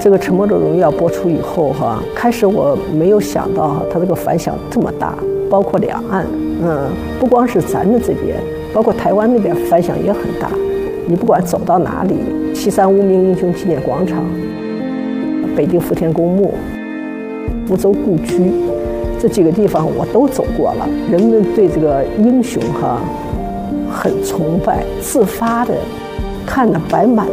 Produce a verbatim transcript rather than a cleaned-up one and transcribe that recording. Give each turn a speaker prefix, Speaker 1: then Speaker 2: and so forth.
Speaker 1: 这个《沉默的荣耀》播出以后哈，开始我没有想到哈，它这个反响这么大，包括两岸，嗯，不光是咱们这边，包括台湾那边反响也很大。你不管走到哪里，七三无名英雄纪念广场、北京福田公墓、福州故居这几个地方我都走过了，人们对这个英雄哈很崇拜，自发的看得白满